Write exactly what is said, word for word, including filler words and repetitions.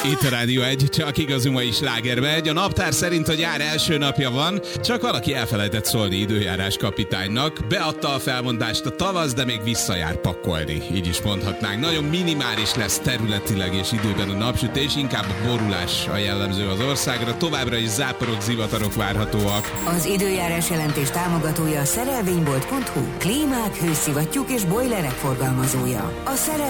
Itt a Rádió egy, csak igazi mai sláger megy. A naptár szerint a nyár első napja van, csak valaki elfelejtett szólni időjárás kapitánynak. Beadta a felmondást a tavasz, de még visszajár pakolni. Így is mondhatnánk. Nagyon minimális lesz területileg és időben a napsütés, inkább a borulás a jellemző az országra. Továbbra is záporok, zivatarok várhatóak. Az időjárás jelentés támogatója a szerelvénybolt pont hu. Klímák, hőszivattyúk és bojlerek forgalmazója. A szerel